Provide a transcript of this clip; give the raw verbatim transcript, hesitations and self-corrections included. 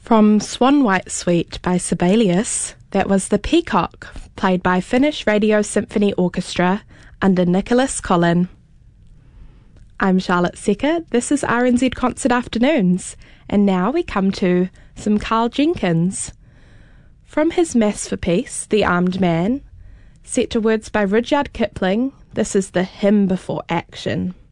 From Swan White Suite by Sibelius, that was The Peacock, played by Finnish Radio Symphony Orchestra under Nicholas Collin. I'm Charlotte Secker, this is R N Z Concert Afternoons, and now we come to some Carl Jenkins. From his Mass for Peace, The Armed Man, set to words by Rudyard Kipling, this is The Hymn Before Action.